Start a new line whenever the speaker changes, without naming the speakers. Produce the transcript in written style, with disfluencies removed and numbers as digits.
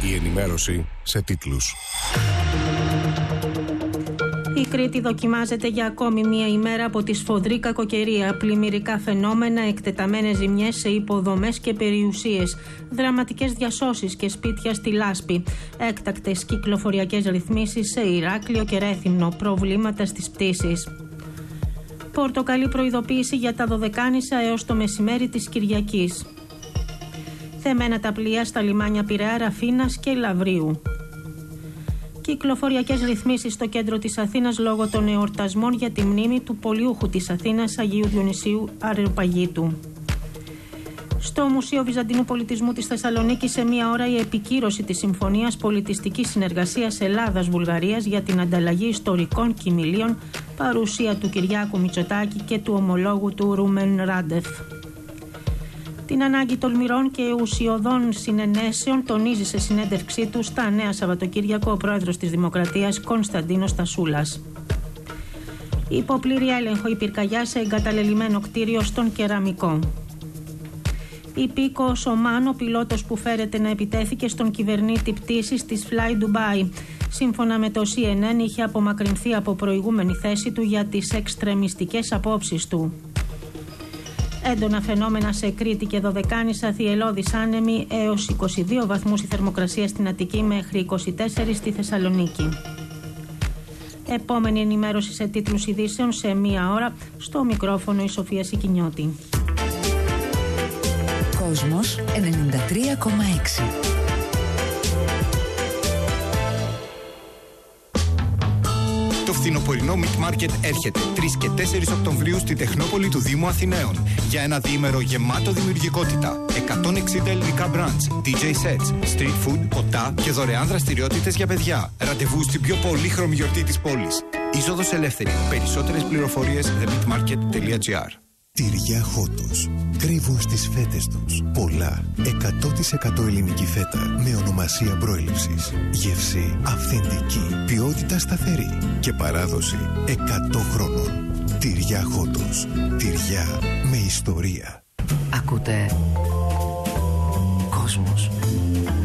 Η ενημέρωση σε τίτλους.
Η Κρήτη δοκιμάζεται για ακόμη μία ημέρα από τη σφοδρή κακοκαιρία. Πλημμυρικά φαινόμενα, εκτεταμένες ζημιές σε υποδομές και περιουσίες, δραματικές διασώσεις και σπίτια στη λάσπη, έκτακτες κυκλοφοριακές ρυθμίσεις σε Ηράκλειο και Ρέθυμνο, προβλήματα στις πτήσεις. Πορτοκαλί προειδοποίηση για τα Δωδεκάνησα έως το μεσημέρι της Κυριακής. Θεμένα τα πλοία στα λιμάνια Πειραιά, Ραφίνας και Λαβρίου. Κυκλοφοριακές ρυθμίσεις στο κέντρο της Αθήνας λόγω των εορτασμών για τη μνήμη του πολιούχου της Αθήνας Αγίου Διονυσίου Αρεοπαγίτου. Στο Μουσείο Βυζαντινού Πολιτισμού της Θεσσαλονίκης σε μία ώρα η επικύρωση της Συμφωνίας Πολιτιστικής Συνεργασίας Ελλάδας-Βουλγαρίας για την ανταλλαγή ιστορικών κοιμηλίων, παρουσία του Κυριάκου Μητσοτάκη και του ομολόγου του Ρούμεν Ράντεφ. Την ανάγκη τολμηρών και ουσιωδών συνενέσεων τονίζει σε συνέντευξή του στα Νέα Σαββατοκύριακο ο πρόεδρος της Δημοκρατίας Κωνσταντίνος Τασούλας. Υπό πλήρη έλεγχο η πυρκαγιά σε εγκαταλελειμμένο κτίριο στον Κεραμικό. Υπήκοος Ομάν, ο πιλότος που φέρεται να επιτέθηκε στον κυβερνήτη πτήσης της Fly Dubai. Σύμφωνα με το CNN είχε απομακρυνθεί από προηγούμενη θέση του για τις εξτρεμιστικές απόψεις του. Έντονα φαινόμενα σε Κρήτη και Δωδεκάνησα, θυελλώδης άνεμοι έως 22 βαθμούς η θερμοκρασία στην Αττική μέχρι 24 στη Θεσσαλονίκη. Επόμενη ενημέρωση σε τίτλους ειδήσεων σε μία ώρα, στο μικρόφωνο η Σοφία Σικινιώτη.
Κόσμος 93,6.
Το φθινοπορεινό Meat Market έρχεται 3 και 4 Οκτωβρίου στη Τεχνόπολη του Δήμου Αθηναίων για ένα διήμερο γεμάτο δημιουργικότητα. 160 ελληνικά brands, DJ sets, street food, ποτά και δωρεάν δραστηριότητες για παιδιά. Ραντεβού στην πιο πολύχρωμη γιορτή της πόλης. Είσοδος ελεύθερη. Περισσότερες πληροφορίες themeatmarket.gr.
Τυριά Χότος. Κρύβουν στις φέτες τους πολλά 100% ελληνική φέτα με ονομασία προέλευσης. Γεύση αυθεντική, ποιότητα σταθερή και παράδοση 100 χρόνων. Τυριά Χότος. Τυριά με ιστορία.
Ακούτε Κόσμος.